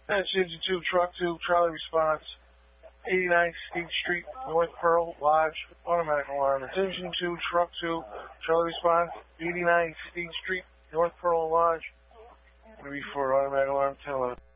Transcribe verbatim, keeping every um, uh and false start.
Attention to Truck two, Charlie response, eighty-ninth State Street, North Pearl Lodge, automatic alarm. Attention to Truck two, Charlie response, eighty-ninth State Street, North Pearl Lodge. Maybe for automatic alarm, tell